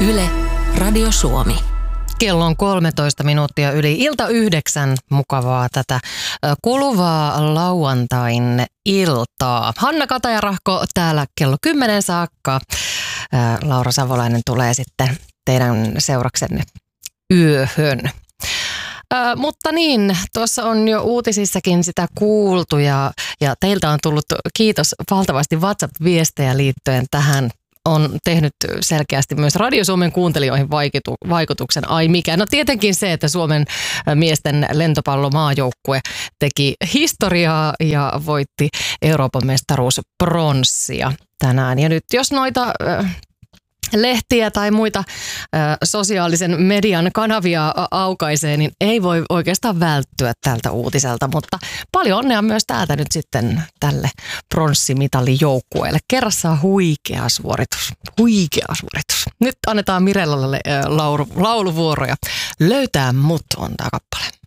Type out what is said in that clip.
Yle, Radio Suomi. Kello on 13 minuuttia yli ilta 9. Mukavaa tätä kuluvaa lauantain iltaa. Hanna Katajarahko täällä kello 10 saakka. Laura Savolainen tulee sitten teidän seuraksenne yöhön. Mutta niin, tuossa on jo uutisissakin sitä kuultu ja teiltä on tullut kiitos valtavasti WhatsApp-viestejä liittyen tähän. On tehnyt selkeästi myös Radio Suomen kuuntelijoihin vaikutuksen. Ai mikä? No tietenkin se, että Suomen miesten lentopallomaajoukkue teki historiaa ja voitti Euroopan mestaruuspronssia tänään. Ja nyt jos noita lehtiä tai muita sosiaalisen median kanavia aukaisee, niin ei voi oikeastaan välttyä tältä uutiselta, mutta paljon onnea myös täältä nyt sitten tälle pronssimitalijoukkueelle. Kerrassaan huikea suoritus. Nyt annetaan Mirellalle lauluvuoroja. Löytää mut on tää kappale.